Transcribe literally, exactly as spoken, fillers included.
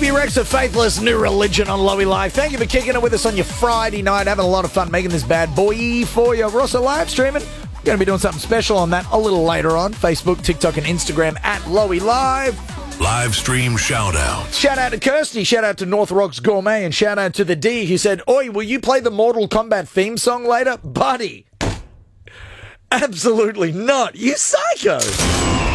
Phoebe Rex of Faithless, New Religion on Lowy Live. Thank you for kicking it with us on your Friday night. Having a lot of fun making this bad boy for you. We're also live streaming. We're going to be doing something special on that a little later on. Facebook, TikTok, and Instagram at Lowy Live. Live stream shout out. Shout out to Kirsty. Shout out to North Rocks Gourmet. And shout out to the D who said, Oi, will you play the Mortal Kombat theme song later? Buddy. Absolutely not. You psycho.